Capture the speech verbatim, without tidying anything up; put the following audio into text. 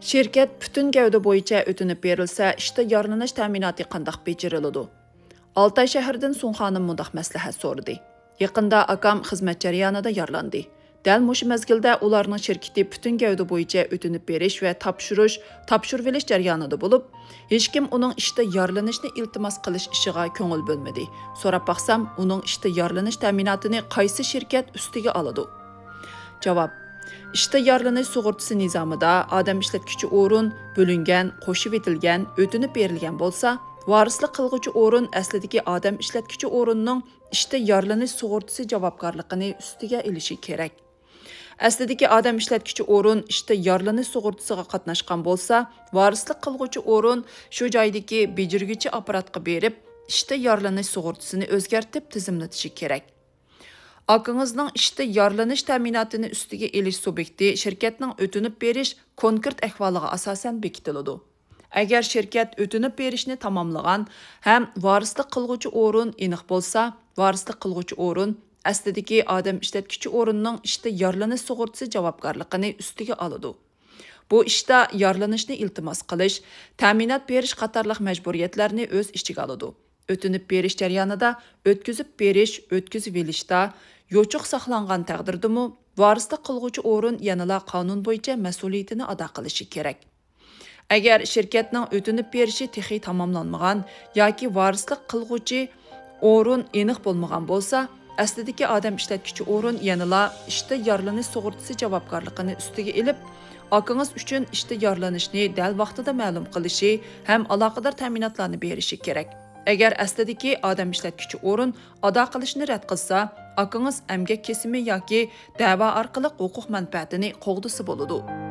Şirket bütün gavda bo'yicha o'tinib berilsa, ishda yorlanish ta'minoti qandoq bejiriladi? Altay shahridan Sunxonim mundaq maslahat so'radi. Yaqinda akam xizmat jarayonida yorlandi. Dal mushu mezgilda ularning shirkati bütün gavda bo'yicha o'tinib berish va topshirish, topshirilish jarayonida bo'lib, hech kim uning ishda yorlanishni iltimos qilish ishiga ko'ngil bo'lmadi. So'rab baqsam, uning ishda yorlanish ta'minotini qaysi shirkat ustiga oladi? Javob: İşte yarlanish sug'urtasi nizomida odam ishlatuvchi o'rin bo'lingan, qo'shib etilgan, o'tinib berilgan bo'lsa, varislik qilguvchi o'rin aslidagi odam ishlatuvchi o'rinning ishda yarlanish sug'urtasi javobgarligini ustiga olishi kerak. Aslidagi odam ishlatuvchi o'rin ishda yarlanish sug'urtasiga qatnashgan bo'lsa, varislik qilguvchi o'rin shu joydagi bejirguvchi apparatga berib, ishda yarlanish sug'urtasini o'zgartib tizimlatishi kerak. Akыңızның ishda yorlanish ta'minotini ustiga elish subyekti shirkatning o'tinib berish konkret ahvoliga asosan bekitiladi. Agar shirkat o'tinib berishni tamomlagan ham varislik qilguvchi o'rin aniq bo'lsa, varislik qilguvchi o'rin aslidagi odam ishlatuvchi o'rinning ishda yorlanish sug'urtasi javobgarligini ustiga oladi. Bu ishda yorlanishni iltimos qilish, ta'minot berish qatorliq majburiyatlarni o'z ichiga oladi. O'tinib berish jarayonida o'tkazib berish, o'tkazib olishda yo'chiq saqlangan taqdirdimi, varislik qilguvchi o'rin yanada qonun bo'yicha mas'uliyatini ado qilishi kerak. Agar shirkatning o'tinib berishi texi tamomlanmagan yoki varislik qilguvchi o'rin aniq bo'lmagan bo'lsa, aslidagi odam ishlatuvchi o'rin yanada ishda yorlanish sug'urtasi javobgarligini ustiga olib, akınız uchun ishda yorlanishni dal vaqtida ma'lum qilishi ham aloqador ta'minotlarni berishi kerak. Agar aslidagi odam ishlatuvchi o'rin ado qilishni rad qilsa, akınız emgak kesimi yoki da'vo orqali huquq manfaatini qo'g'disi bo'ladi.